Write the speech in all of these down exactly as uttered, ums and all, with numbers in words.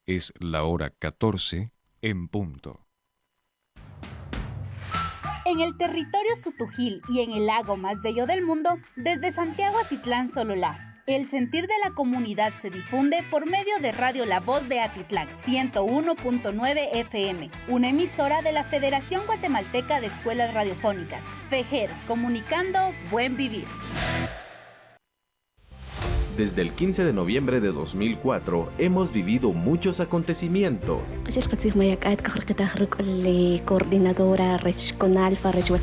Es la hora catorce en punto. En el territorio Sutujil y en el lago más bello del mundo, desde Santiago Atitlán Sololá, el sentir de la comunidad se difunde por medio de Radio La Voz de Atitlán, ciento uno punto nueve F M, una emisora de la Federación Guatemalteca de Escuelas Radiofónicas, FEGER, comunicando Buen Vivir. Desde el quince de noviembre de dos mil cuatro hemos vivido muchos acontecimientos. Coordinadora regional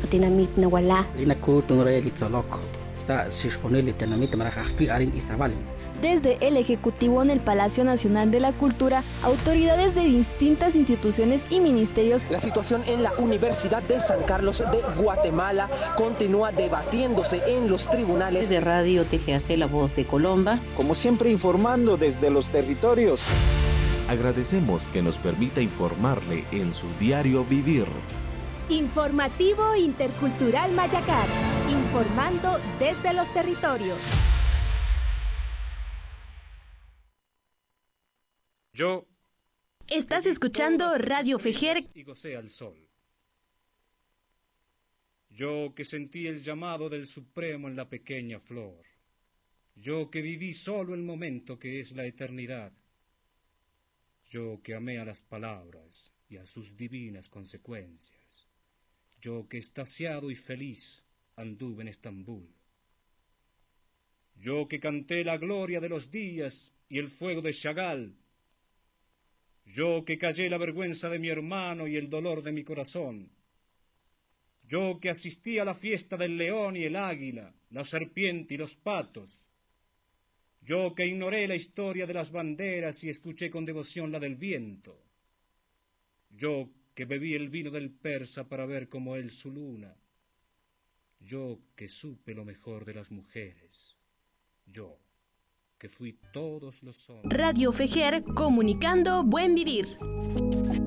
Desde el Ejecutivo en el Palacio Nacional de la Cultura, autoridades de distintas instituciones y ministerios. La situación en la Universidad de San Carlos de Guatemala continúa debatiéndose en los tribunales. De Radio T G A C La Voz de Colomba. Como siempre, informando desde los territorios. Agradecemos que nos permita informarle en su diario vivir. Informativo Intercultural Mayacar, informando desde los territorios. Yo Estás escuchando Radio Fejer y gocé al sol. Yo que sentí el llamado del Supremo en la pequeña flor. Yo que viví solo el momento que es la eternidad. Yo que amé a las palabras y a sus divinas consecuencias. Yo que extasiado y feliz anduve en Estambul. Yo que canté la gloria de los días y el fuego de Chagall. Yo que callé la vergüenza de mi hermano y el dolor de mi corazón. Yo que asistí a la fiesta del león y el águila, la serpiente y los patos. Yo que ignoré la historia de las banderas y escuché con devoción la del viento. Yo que bebí el vino del persa para ver como él su luna. Yo que supe lo mejor de las mujeres. Yo que fui todos los hombres. Radio Fejer, comunicando Buen Vivir.